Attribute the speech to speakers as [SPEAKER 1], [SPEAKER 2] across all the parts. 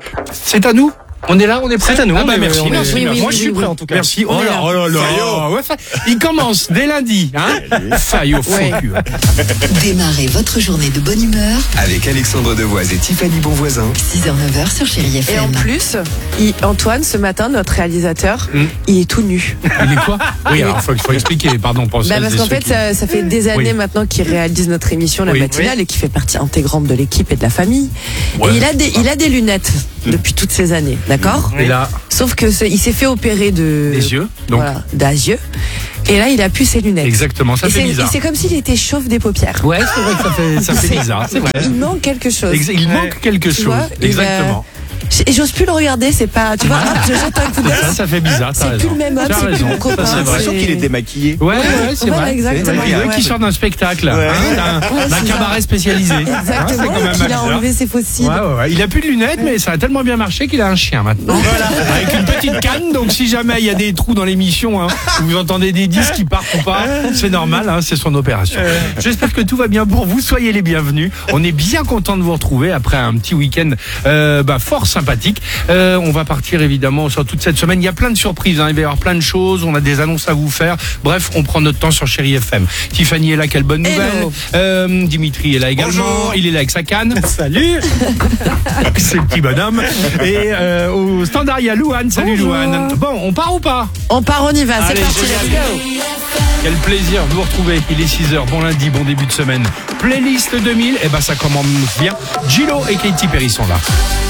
[SPEAKER 1] C'est à nous. On est là, on est prêt.
[SPEAKER 2] C'est à nous.
[SPEAKER 1] Ah bah merci.
[SPEAKER 2] Moi,
[SPEAKER 1] je suis prêt en tout cas. Merci.
[SPEAKER 2] On est là.
[SPEAKER 1] Oh là. Ouais, il commence dès lundi. Fayot faux cul.
[SPEAKER 3] Démarrez votre journée de bonne humeur
[SPEAKER 4] avec Alexandre Devoise et Tiffany Bonvoisin.
[SPEAKER 3] 6h-9h sur Chérie FM.
[SPEAKER 5] Et en plus, Antoine, ce matin, notre réalisateur, il est tout nu.
[SPEAKER 1] Il est quoi? Oui, alors faut expliquer, pardon pour ça.
[SPEAKER 5] Parce qu'en fait, ça fait des années maintenant qu'il réalise notre émission, la matinale, et qu'il fait partie intégrante de l'équipe et de la famille. Ouais. Et il a des lunettes depuis toutes ces années, d'accord?
[SPEAKER 1] Et là,
[SPEAKER 5] sauf que il s'est fait opérer des
[SPEAKER 1] yeux, donc.
[SPEAKER 5] Voilà, des yeux. Et là, il a plus ses lunettes.
[SPEAKER 1] Exactement, ça fait bizarre.
[SPEAKER 5] C'est comme s'il était chauve des paupières.
[SPEAKER 1] Ouais, c'est vrai que ça fait bizarre, c'est vrai.
[SPEAKER 5] Il manque quelque chose.
[SPEAKER 1] Il manque quelque chose. Exactement.
[SPEAKER 5] Et j'ose plus le regarder, c'est pas, tu vois, je jette un coup d'œil.
[SPEAKER 1] Ça fait bizarre,
[SPEAKER 5] c'est plus le même homme, c'est plus mon copain.
[SPEAKER 4] J'ai l'impression qu'il est démaquillé.
[SPEAKER 1] Ouais, c'est vrai.
[SPEAKER 5] Exactement.
[SPEAKER 1] Qui sort d'un spectacle, d'un cabaret spécialisé.
[SPEAKER 5] Exactement. Il a enlevé ses fossiles.
[SPEAKER 1] Ouais. Il a plus de lunettes, mais ça a tellement bien marché qu'il a un chien maintenant. Voilà. Avec une petite canne, donc si jamais il y a des trous dans l'émission, où vous entendez des disques qui partent ou pas, c'est normal, c'est son opération. J'espère que tout va bien pour vous, soyez les bienvenus. On est bien content de vous retrouver après un petit week-end fort sympathique. On va partir évidemment sur toute cette semaine. Il y a plein de surprises, il va y avoir plein de choses. On a des annonces à vous faire. Bref, on prend notre temps sur Chérie FM. Tiffany est là, quelle bonne nouvelle. Dimitri est là également. Bonjour. Il est là avec sa canne. Salut. C'est le petit bonhomme. Et au standard, il y a Louane. Salut. Bonjour. Louane. Bon, on part ou pas?
[SPEAKER 5] On part, on y va.
[SPEAKER 1] Allez,
[SPEAKER 5] c'est parti, let's go.
[SPEAKER 1] Quel plaisir de vous retrouver. Il est 6h. Bon lundi, bon début de semaine. Playlist 2000. Et ça commence bien. Gillo et Katy Perry sont là.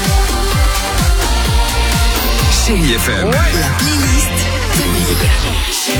[SPEAKER 4] Chérie FM.
[SPEAKER 3] La playlist 2000.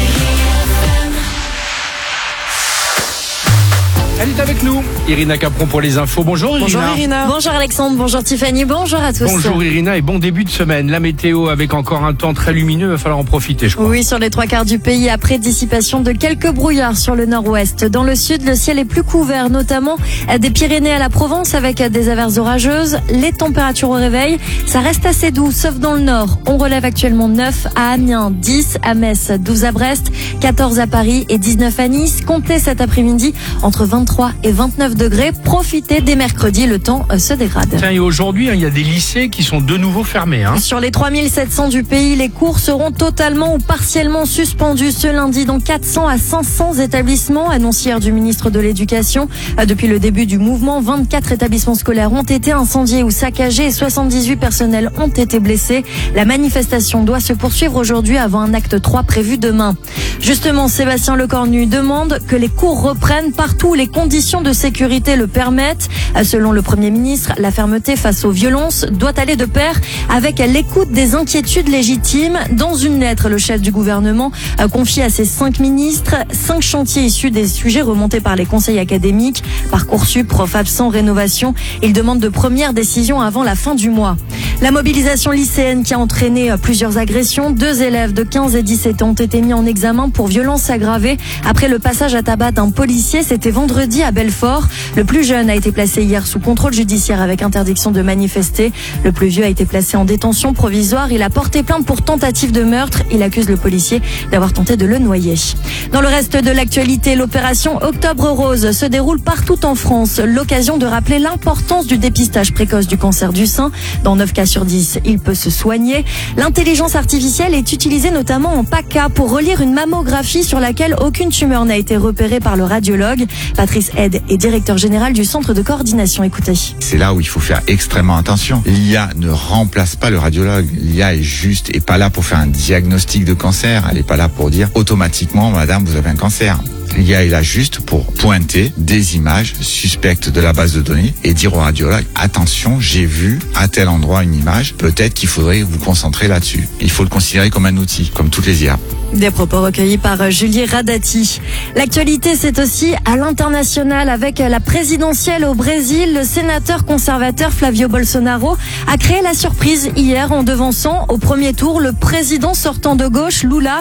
[SPEAKER 1] Elle est avec nous, Irina Capron pour les infos. Bonjour Irina.
[SPEAKER 5] Bonjour Irina.
[SPEAKER 6] Bonjour Alexandre, bonjour Tiffany, bonjour à tous.
[SPEAKER 1] Bonjour Irina et bon début de semaine. La météo avec encore un temps très lumineux, il va falloir en profiter je crois.
[SPEAKER 6] Oui, sur les 3/4 du pays, après dissipation de quelques brouillards sur le nord-ouest. Dans le sud, le ciel est plus couvert, notamment des Pyrénées à la Provence avec des averses orageuses. Les températures au réveil, ça reste assez doux, sauf dans le nord. On relève actuellement 9 à Amiens, 10 à Metz, 12 à Brest, 14 à Paris et 19 à Nice. Comptez cet après-midi entre 23 et 29 degrés. Profitez dès mercredi, le temps se dégrade.
[SPEAKER 1] Tiens, et aujourd'hui, il y a des lycées qui sont de nouveau fermés.
[SPEAKER 6] Sur les 3700 du pays, les cours seront totalement ou partiellement suspendus ce lundi dans 400 à 500 établissements, annonce hier du ministre de l'Éducation. Depuis le début du mouvement, 24 établissements scolaires ont été incendiés ou saccagés et 78 personnels ont été blessés. La manifestation doit se poursuivre aujourd'hui avant un acte 3 prévu demain. Justement, Sébastien Lecornu demande que les cours reprennent partout où les conditions de sécurité le permettent. Selon le Premier ministre, la fermeté face aux violences doit aller de pair avec l'écoute des inquiétudes légitimes. Dans une lettre, le chef du gouvernement a confié à ses 5 ministres 5 chantiers issus des sujets remontés par les conseils académiques, Parcoursup, profs absents, rénovation. Il demande de premières décisions avant la fin du mois. La mobilisation lycéenne qui a entraîné plusieurs agressions. 2 élèves de 15 et 17 ans ont été mis en examen pour violences aggravées après le passage à tabac d'un policier. C'était vendredi à Belfort. Le plus jeune a été placé hier sous contrôle judiciaire avec interdiction de manifester. Le plus vieux a été placé en détention provisoire. Il a porté plainte pour tentative de meurtre. Il accuse le policier d'avoir tenté de le noyer. Dans le reste de l'actualité, l'opération Octobre Rose se déroule partout en France. L'occasion de rappeler l'importance du dépistage précoce du cancer du sein. Dans 9 cas sur 10, il peut se soigner. L'intelligence artificielle est utilisée notamment en PACA pour relire une mammographie sur laquelle aucune tumeur n'a été repérée par le radiologue. Patrice Aide est directeur général du centre de coordination. Écoutez.
[SPEAKER 7] C'est là où il faut faire extrêmement attention. L'IA ne remplace pas le radiologue. L'IA est pas là pour faire un diagnostic de cancer. Elle est pas là pour dire automatiquement, madame, vous avez un cancer. L'IA est là juste pour pointer des images suspectes de la base de données et dire au radiologue, attention, j'ai vu à tel endroit une image, peut-être qu'il faudrait vous concentrer là-dessus. Il faut le considérer comme un outil, comme toutes les IA.
[SPEAKER 6] Des propos recueillis par Julie Radati. L'actualité, c'est aussi à l'international avec la présidentielle au Brésil. Le sénateur conservateur Flavio Bolsonaro a créé la surprise hier en devançant au premier tour le président sortant de gauche, Lula,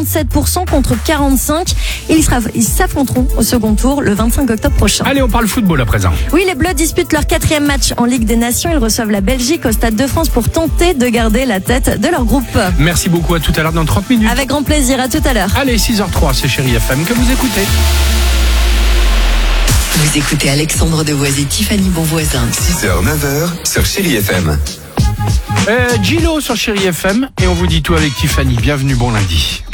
[SPEAKER 6] 47% contre 45%. Ils s'affronteront au second tour le 25 octobre prochain.
[SPEAKER 1] Allez, on parle football à présent.
[SPEAKER 6] Oui, les Bleus disputent leur 4e match en Ligue des Nations. Ils reçoivent la Belgique au Stade de France pour tenter de garder la tête de leur groupe.
[SPEAKER 1] Merci beaucoup, à tout à l'heure dans 30 minutes.
[SPEAKER 6] Avec grand plaisir, à tout à l'heure.
[SPEAKER 1] Allez, 6h03, c'est Chérie FM que vous écoutez.
[SPEAKER 3] Vous écoutez Alexandre Devoise et Tiffany Bonvoisin.
[SPEAKER 4] 6h, 9h sur Chérie FM.
[SPEAKER 1] Gilo sur Chérie FM et on vous dit tout avec Tiffany. Bienvenue, bon lundi.